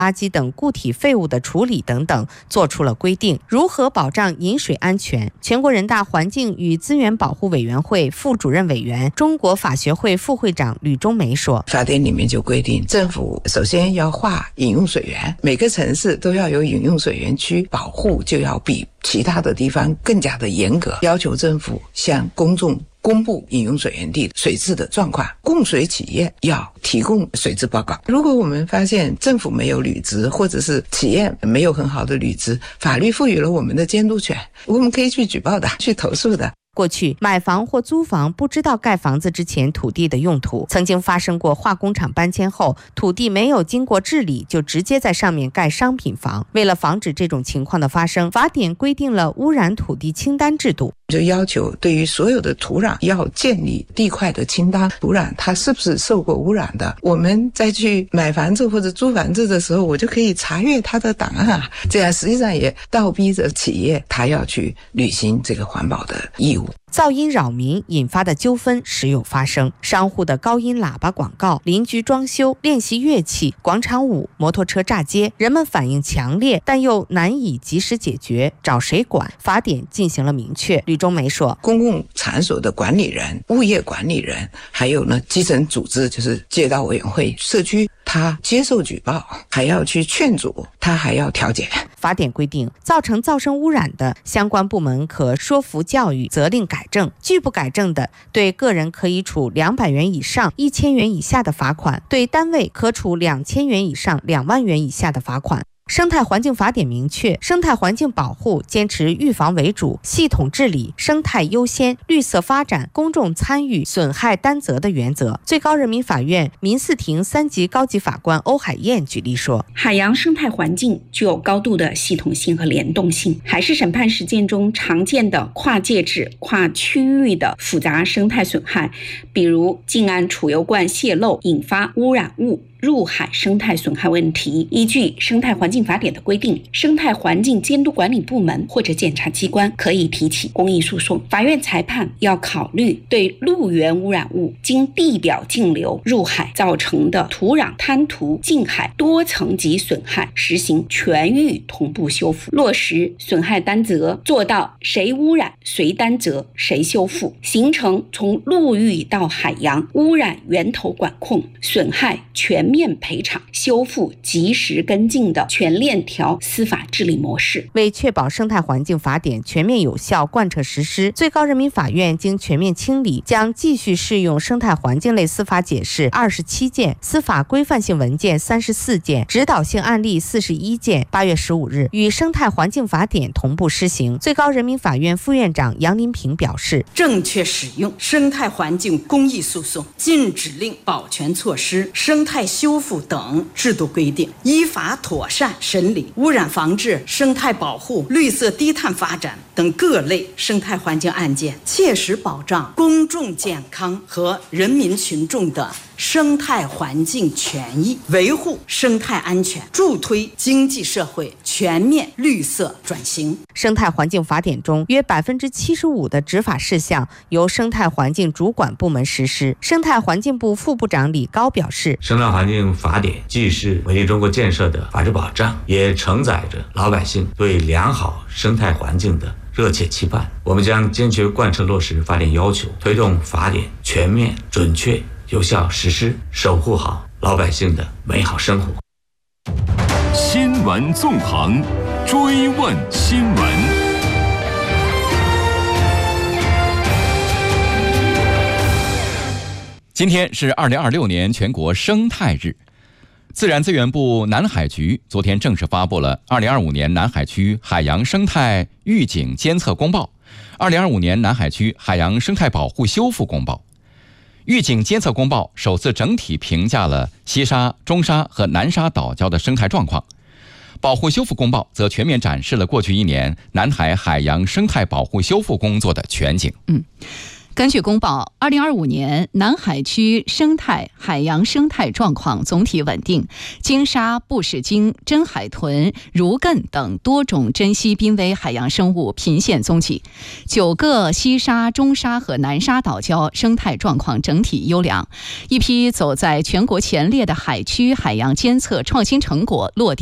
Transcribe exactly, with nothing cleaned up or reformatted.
垃圾等固体废物的处理等等做出了规定。如何保障饮水安全？全国人大环境与资源保护委员会副主任委员、中国法学会副会长吕中梅说：“ 法典里面就规定，政府首先要划饮用水源，每个城市都要有饮用水源区，保护就要比其他的地方更加的严格，要求政府向公众公布饮用水源地水质的状况，供水企业要提供水质报告。如果我们发现政府没有履职，或者是企业没有很好的履职，法律赋予了我们的监督权，我们可以去举报的，去投诉的。” 过去买房或租房不知道盖房子之前土地的用途，曾经发生过化工厂搬迁后土地没有经过治理就直接在上面盖商品房。为了防止这种情况的发生，法典规定了污染土地清单制度， 就要求对于所有的土壤要建立地块的清单，土壤它是不是受过污染的，我们再去买房子或者租房子的时候，我就可以查阅它的档案啊，这样实际上也倒逼着企业它要去履行这个环保的义务。 噪音扰民引发的纠纷时有发生，商户的高音喇叭广告、邻居装修、练习乐器、广场舞、摩托车炸街，人们反应强烈，但又难以及时解决，找谁管？法典进行了明确。吕中梅说， 公共场所的管理人、物业管理人，还有呢基层组织，就是街道委员会、社区，他接受举报，还要去劝阻，他还要调解。 法典规定，造成噪声污染的，相关部门可说服教育、责令改正；拒不改正的，对个人可以处两百元以上一千元以下的罚款，对单位可处两千元以上两万元以下的罚款。生态环境法典明确，生态环境保护坚持预防为主，系统治理，生态优先，绿色发展，公众参与，损害担责的原则。最高人民法院民事庭三级高级法官欧海燕举例说， 海洋生态环境具有高度的系统性和联动性，海事审判实践中常见的跨界质、跨区域的复杂生态损害，比如近岸储油罐泄漏引发污染物入海生态损害问题，依据生态环境法典的规定，生态环境监督管理部门或者检察机关可以提起公益诉讼。法院裁判要考虑对陆源污染物经地表径流入海造成的土壤滩涂、近海多层级损害，实行全域同步修复，落实损害担责，做到谁污染谁担责谁修复，形成从陆域到海洋污染源头管控、损害全面赔偿、修复及时跟进的全链条司法治理模式。 为确保生态环境法典全面有效贯彻实施，最高人民法院经全面清理，将继续适用生态环境类司法解释二十七件、司法规范性文件三十四件、指导性案例四十一件。八月十五日，与生态环境法典同步施行。最高人民法院副院长杨林平表示， 正确使用生态环境公益诉讼禁止令、保全措施、生态修复等制度规定，依法妥善审理污染防治、生态保护、绿色低碳发展等各类生态环境案件，切实保障公众健康和人民群众的生态环境权益，维护生态安全，助推经济社会全面绿色转型。 生态环境法典中约百分之七十五的执法事项由生态环境主管部门实施。生态环境部副部长李高表示， 生态环境法典既是稳定中国建设的法治保障，也承载着老百姓对良好生态环境的热切期盼。我们将坚决贯彻落实法典要求，推动法典全面、准确、有效实施，守护好老百姓的美好生活。 新闻纵横，追问新闻。 今天是二零二六年全国生态日，自然资源部南海局昨天正式发布了二零二五年南海区海洋生态预警监测公报、二零二五年南海区海洋生态保护修复公报。预警监测公报首次整体评价了西沙、中沙和南沙岛礁的生态状况，保护修复公报则全面展示了过去一年南海海洋生态保护修复工作的全景。 嗯。 根据公报，二零二五年南海区生态海洋生态状况总体稳定，鲸鲨、布氏鲸、真海豚、儒艮等多种珍稀濒危海洋生物频现踪迹。九个西沙、中沙和南沙岛礁生态状况整体优良，一批走在全国前列的海区海洋监测创新成果落地。